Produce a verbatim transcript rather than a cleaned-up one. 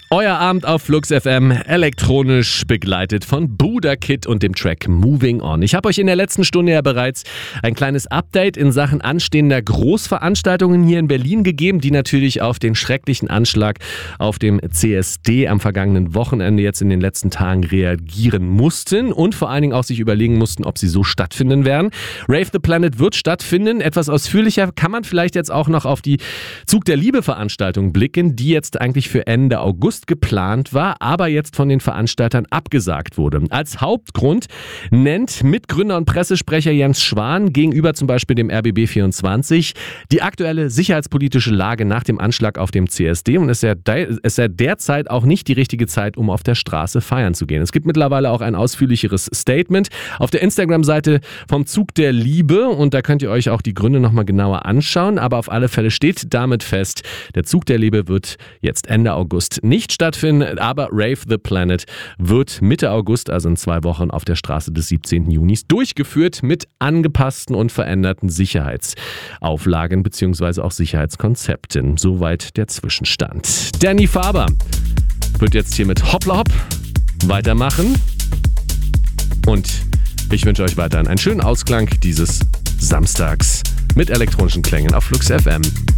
Euer Abend auf Flux F M, elektronisch begleitet von Buda Kid und dem Track Moving On. Ich habe euch in der letzten Stunde ja bereits ein kleines Update in Sachen anstehender Großveranstaltungen hier in Berlin gegeben, die natürlich auf den schrecklichen Anschlag auf dem C S D am vergangenen Wochenende jetzt in den letzten Tagen reagieren mussten und vor allen Dingen auch sich überlegen mussten, ob sie so stattfinden werden. Rave the Planet wird stattfinden. Etwas ausführlicher kann man vielleicht jetzt auch noch auf die Zug der Liebe Veranstaltung blicken, die jetzt eigentlich für Ende August geplant war, aber jetzt von den Veranstaltern abgesagt wurde. Als Hauptgrund nennt Mitgründer und Pressesprecher Jens Schwan gegenüber zum Beispiel dem R B B vierundzwanzig die aktuelle sicherheitspolitische Lage nach dem Anschlag auf dem C S D und es sei de- derzeit auch nicht die richtige Zeit, um auf der Straße feiern zu gehen. Es gibt mittlerweile auch ein ausführlicheres Statement auf der Instagram-Seite vom Zug der Liebe und da könnt ihr euch auch die Gründe nochmal genauer anschauen, aber auf alle Fälle steht damit fest, der Zug der Liebe wird jetzt Ende August nicht stattfinden, aber Rave the Planet wird Mitte August, also in zwei Wochen, auf der Straße des siebzehnten Junis durchgeführt mit angepassten und veränderten Sicherheitsauflagen bzw. auch Sicherheitskonzepten. Soweit der Zwischenstand. Danny Faber wird jetzt hier mit Hoppla Hopp weitermachen und ich wünsche euch weiterhin einen schönen Ausklang dieses Samstags mit elektronischen Klängen auf Flux F M.